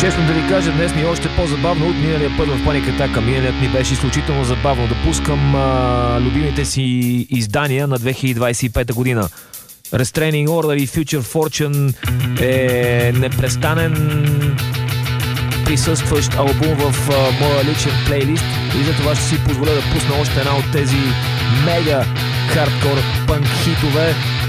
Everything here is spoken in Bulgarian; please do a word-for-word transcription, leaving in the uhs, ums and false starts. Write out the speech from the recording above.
Честно да ви кажа, днес ми е още по-забавно от миналия път в Panic Attack. Миналият ми беше изключително забавно да пускам а, любимите си издания на две хиляди двадесет и пета година. Restraining Order и Future Fortune е непрестанен присъстващ албум в а, моя личен плейлист и за това ще си позволя да пусна още една от тези мега хардкор пънк хитове.